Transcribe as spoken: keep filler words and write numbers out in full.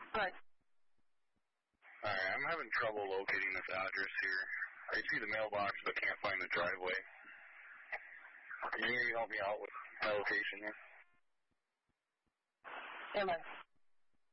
Alright. Alright, I'm having trouble locating this address here. I see the mailbox, but can't find the driveway. Can you maybe help me out with my location here? Yeah, man.